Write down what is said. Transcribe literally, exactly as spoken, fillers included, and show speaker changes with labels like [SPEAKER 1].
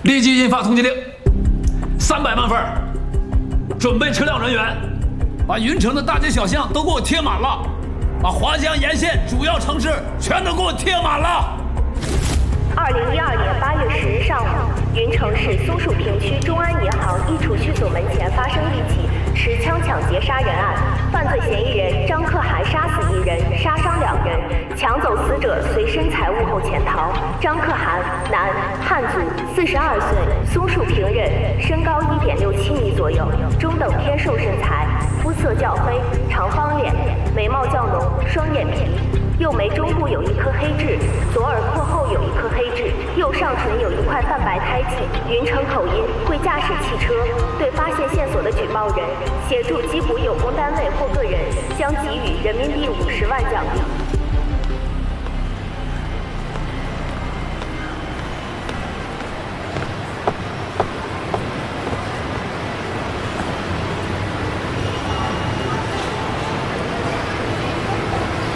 [SPEAKER 1] 立即印发通缉令，三百万份，准备车辆人员，把云城的大街小巷都给我贴满了，把华江沿线主要城市全都给我贴满了。
[SPEAKER 2] 二零一二年八月十日上午，云城市松树坪区中安银行一储蓄所门前发生一起持枪抢劫杀人案，犯罪嫌疑人张可涵杀死一人，杀伤两人，抢走死者随身财物后潜逃。张可涵，男，汉族，四十二岁，松树坪人，身高一点六七米左右，中等偏瘦身材，肤色较黑，长方脸，眉毛较浓，双眼皮。右眉中部有一颗黑痣，左耳廓后有一颗黑痣，右上唇有一块泛白胎记。云城口音，会驾驶汽车。对发现线索的举报人，协助缉捕有功单位或个人，将给予人民币五十万奖励。